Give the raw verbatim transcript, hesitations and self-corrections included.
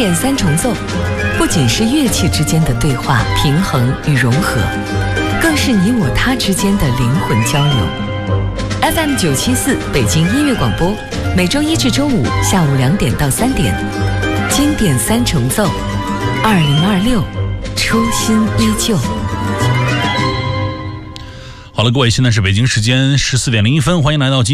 典三重奏不仅是乐器之间的对话、平衡与融合，更是你我他之间的灵魂交流。F M 九七四北京音乐广播，每周一至周五下午两点到三点，经典三重奏，二零二六，初心依旧。 好了，各位，现在是北京时间十四点零一分，欢迎来到今